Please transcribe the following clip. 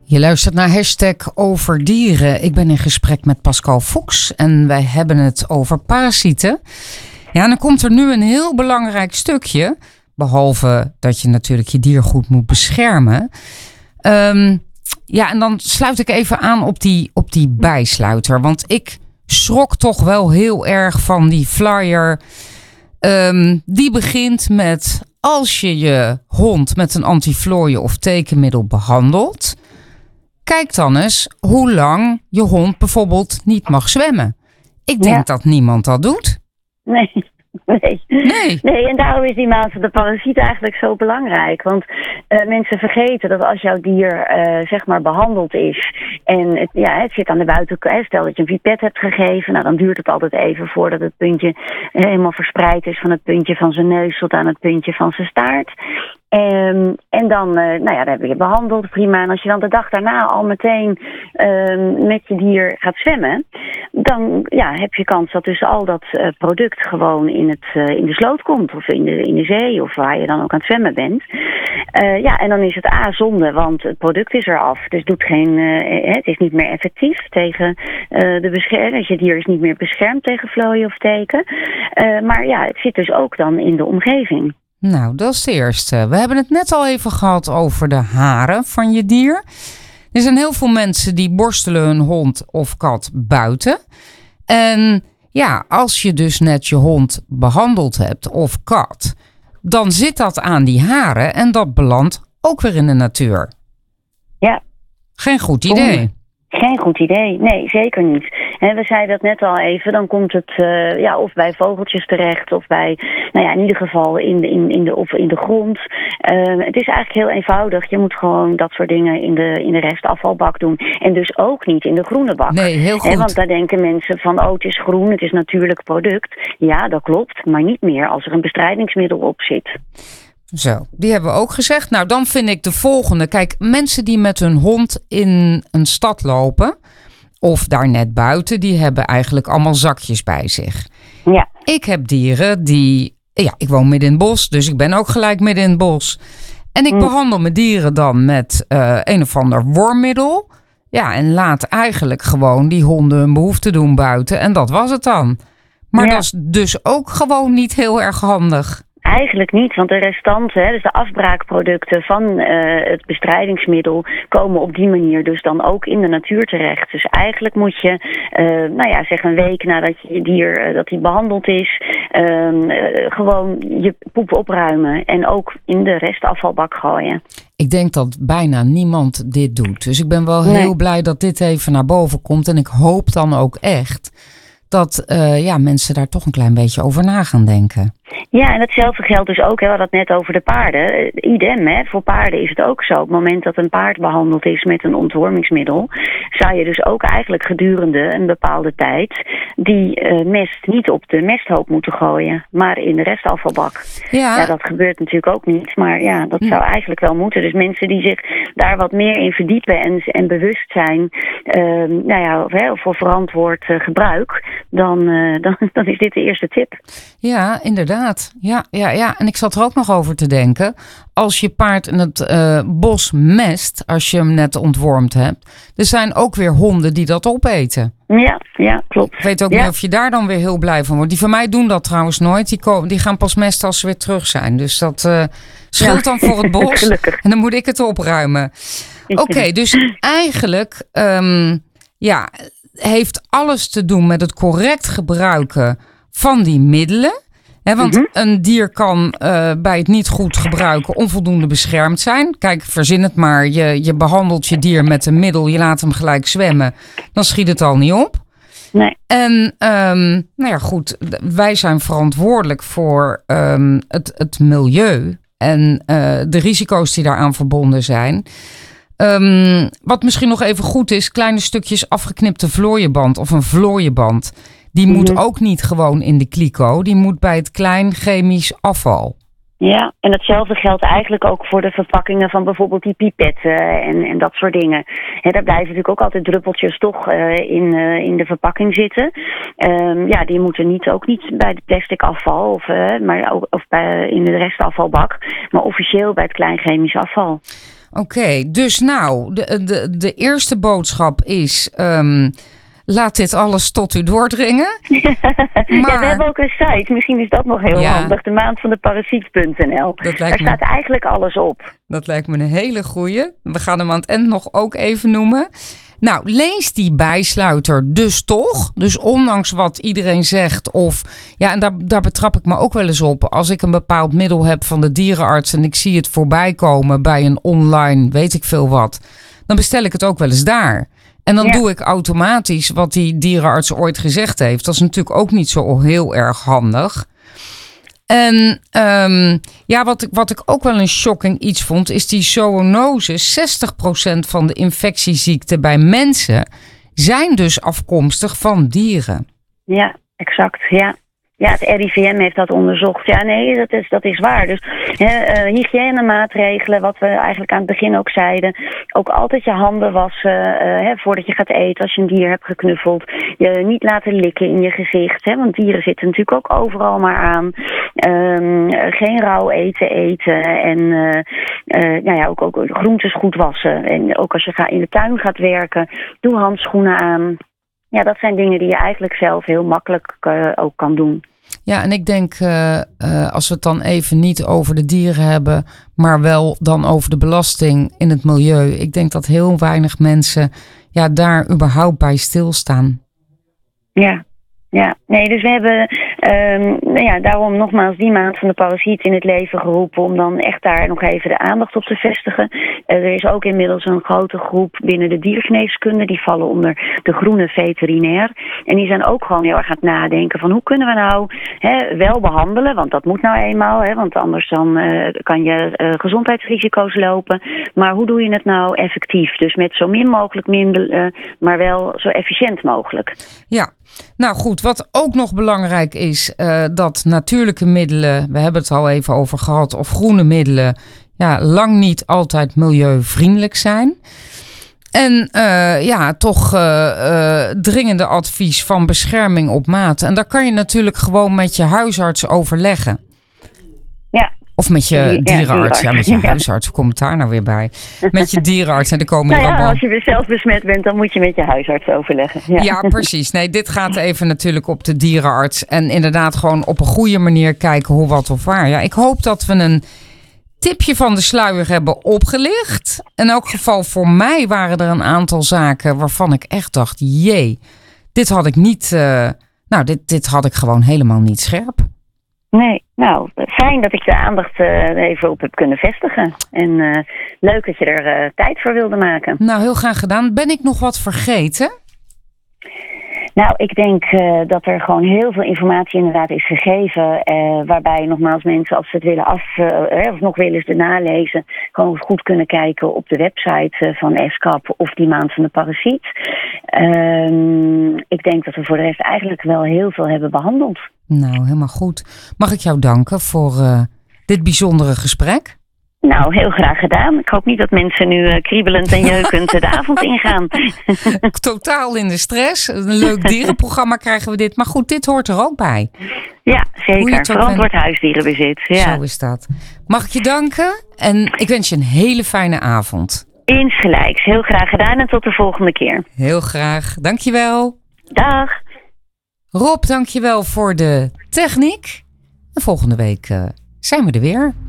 Je luistert naar #overdieren. Ik ben in gesprek met Pascal Fuchs en wij hebben het over parasieten. Ja, en dan komt er nu een heel belangrijk stukje. Behalve dat je natuurlijk je dier goed moet beschermen. En dan sluit ik even aan op die bijsluiter. Want ik schrok toch wel heel erg van die flyer. Die begint met: als je je hond met een antivlooien of tekenmiddel behandelt, kijk dan eens hoe lang je hond bijvoorbeeld niet mag zwemmen. Ik denk dat niemand dat doet. Nee, en daarom is die maand van de parasiet eigenlijk zo belangrijk. Want mensen vergeten dat als jouw dier behandeld is en het zit aan de buitenkant. Stel dat je een pipet hebt gegeven, nou dan duurt het altijd even voordat het puntje helemaal verspreid is van het puntje van zijn neus tot aan het puntje van zijn staart. En dan heb je behandeld, prima. En als je dan de dag daarna al meteen met je dier gaat zwemmen, dan heb je kans dat dus al dat product gewoon in de sloot komt of in de zee of waar je dan ook aan het zwemmen bent. En dan is het zonde, want het product is eraf. Dus het is niet meer effectief tegen de bescherming. Dus je dier is niet meer beschermd tegen vlooien of teken. Maar het zit dus ook dan in de omgeving. Nou, dat is de eerste. We hebben het net al even gehad over de haren van je dier. Er zijn heel veel mensen die borstelen hun hond of kat buiten. En als je dus net je hond behandeld hebt of kat, dan zit dat aan die haren en dat belandt ook weer in de natuur. Ja. Geen goed idee. Geen goed idee. Nee, zeker niet. En we zeiden dat net al even, dan komt het of bij vogeltjes terecht of bij, in ieder geval in de grond. Het is eigenlijk heel eenvoudig. Je moet gewoon dat soort dingen in de restafvalbak doen. En dus ook niet in de groene bak. Nee, heel goed. Want daar denken mensen van, het is groen, het is natuurlijk product. Ja, dat klopt, maar niet meer als er een bestrijdingsmiddel op zit. Zo, die hebben we ook gezegd. Nou, dan vind ik de volgende. Kijk, mensen die met hun hond in een stad lopen of daar net buiten, die hebben eigenlijk allemaal zakjes bij zich. Ja. Ik heb dieren ik woon midden in het bos, dus ik ben ook gelijk midden in het bos. En ik behandel mijn dieren dan met een of ander wormmiddel. Ja, en laat eigenlijk gewoon die honden hun behoefte doen buiten. En dat was het dan. Maar dat is dus ook gewoon niet heel erg handig. Eigenlijk niet, want de restanten, dus de afbraakproducten van het bestrijdingsmiddel, komen op die manier dus dan ook in de natuur terecht. Dus eigenlijk moet je, een week nadat je dier dat die behandeld is, gewoon je poep opruimen en ook in de restafvalbak gooien. Ik denk dat bijna niemand dit doet. Dus ik ben wel heel blij dat dit even naar boven komt. En ik hoop dan ook echt dat mensen daar toch een klein beetje over na gaan denken. Ja, en hetzelfde geldt dus ook, we hadden het net over de paarden. Idem, voor paarden is het ook zo. Op het moment dat een paard behandeld is met een ontwormingsmiddel, zou je dus ook eigenlijk gedurende een bepaalde tijd die mest niet op de mesthoop moeten gooien, maar in de restafvalbak. Ja, dat gebeurt natuurlijk ook niet, maar dat zou eigenlijk wel moeten. Dus mensen die zich daar wat meer in verdiepen en bewust zijn voor verantwoord gebruik, dan is dit de eerste tip. Ja, inderdaad. Ja. En ik zat er ook nog over te denken. Als je paard in het bos mest, als je hem net ontwormd hebt, er zijn ook weer honden die dat opeten. Ja, klopt. Ik weet ook niet of je daar dan weer heel blij van wordt. Die van mij doen dat trouwens nooit. Die gaan pas mesten als ze weer terug zijn. Dus dat scheelt dan voor het bos. Gelukkig. En dan moet ik het opruimen. Oké, dus eigenlijk heeft alles te doen met het correct gebruiken van die middelen. Want een dier kan bij het niet goed gebruiken onvoldoende beschermd zijn. Kijk, verzin het maar. Je behandelt je dier met een middel. Je laat hem gelijk zwemmen. Dan schiet het al niet op. Nee. En goed. Wij zijn verantwoordelijk voor het milieu. En de risico's die daaraan verbonden zijn. Wat misschien nog even goed is. Kleine stukjes afgeknipte vlooienband of een vlooienband. Die moet ook niet gewoon in de kliko. Die moet bij het klein chemisch afval. Ja, en hetzelfde geldt eigenlijk ook voor de verpakkingen van bijvoorbeeld die pipetten en dat soort dingen. Daar blijven natuurlijk ook altijd druppeltjes toch in de verpakking zitten. Die moeten ook niet bij het plastic afval of in de restafvalbak, maar officieel bij het klein chemisch afval. Oké, dus nou, de eerste boodschap is... laat dit alles tot u doordringen. Maar... Ja, we hebben ook een site. Misschien is dat nog heel handig. De maandvandeparasiet.nl. Daar staat eigenlijk alles op. Dat lijkt me een hele goeie. We gaan hem aan het eind nog ook even noemen. Nou, lees die bijsluiter dus toch. Dus ondanks wat iedereen zegt of... Ja, en daar betrap ik me ook wel eens op. Als ik een bepaald middel heb van de dierenarts... en ik zie het voorbij komen bij een online weet ik veel wat... dan bestel ik het ook wel eens daar. En dan doe ik automatisch wat die dierenarts ooit gezegd heeft. Dat is natuurlijk ook niet zo heel erg handig. En wat ik ook wel een shocking iets vond... is die zoonose. 60% van de infectieziekten bij mensen... zijn dus afkomstig van dieren. Ja, exact, ja. Ja, het RIVM heeft dat onderzocht. Ja, nee, dat is waar. Dus hygiënemaatregelen, wat we eigenlijk aan het begin ook zeiden. Ook altijd je handen wassen voordat je gaat eten als je een dier hebt geknuffeld. Je niet laten likken in je gezicht. Want dieren zitten natuurlijk ook overal maar aan. Geen rauw eten. En ook groentes goed wassen. En ook als je in de tuin gaat werken, doe handschoenen aan. Ja, dat zijn dingen die je eigenlijk zelf heel makkelijk ook kan doen. Ja, en ik denk als we het dan even niet over de dieren hebben... maar wel dan over de belasting in het milieu. Ik denk dat heel weinig mensen daar überhaupt bij stilstaan. Ja, nee, dus we hebben daarom nogmaals die maand van de parasiet in het leven geroepen... om dan echt daar nog even de aandacht op te vestigen. Er is ook inmiddels een grote groep binnen de diergeneeskunde... die vallen onder de groene veterinair. En die zijn ook gewoon heel erg aan het nadenken van... hoe kunnen we nou wel behandelen, want dat moet nou eenmaal... want anders dan kan je gezondheidsrisico's lopen. Maar hoe doe je het nou effectief? Dus met zo min mogelijk middelen, maar wel zo efficiënt mogelijk. Ja. Nou goed, wat ook nog belangrijk is, dat natuurlijke middelen, we hebben het al even over gehad, of groene middelen, lang niet altijd milieuvriendelijk zijn. En toch dringende advies van bescherming op maat. En daar kan je natuurlijk gewoon met je huisarts overleggen. Ja. Of met je dierenarts. Ja, met je huisarts. Hoe komt het daar nou weer bij? Met je dierenarts. En er komen allemaal... Als je weer zelf besmet bent, dan moet je met je huisarts overleggen. Ja, precies. Nee, dit gaat even natuurlijk op de dierenarts. En inderdaad gewoon op een goede manier kijken hoe, wat of waar. Ja, ik hoop dat we een tipje van de sluier hebben opgelicht. In elk geval voor mij waren er een aantal zaken waarvan ik echt dacht... jee, dit had ik niet... dit had ik gewoon helemaal niet scherp. Nee, nou, fijn dat ik de aandacht even op heb kunnen vestigen. En leuk dat je er tijd voor wilde maken. Nou, heel graag gedaan. Ben ik nog wat vergeten? Nou, ik denk dat er gewoon heel veel informatie inderdaad is gegeven. Waarbij nogmaals mensen, als ze het willen of nog willen eens nalezen... gewoon goed kunnen kijken op de website van ESCAP of die maand van de parasiet. Ik denk dat we voor de rest eigenlijk wel heel veel hebben behandeld. Nou, helemaal goed. Mag ik jou danken voor dit bijzondere gesprek? Nou, heel graag gedaan. Ik hoop niet dat mensen nu kriebelend en jeukend de avond ingaan. Totaal in de stress. Een leuk dierenprogramma krijgen we dit. Maar goed, dit hoort er ook bij. Ja, zeker. Verantwoord huisdierenbezit. Ja. Zo is dat. Mag ik je danken? En ik wens je een hele fijne avond. Insgelijks. Heel graag gedaan en tot de volgende keer. Heel graag. Dankjewel. Dag. Rob, dankjewel voor de techniek. En volgende week zijn we er weer.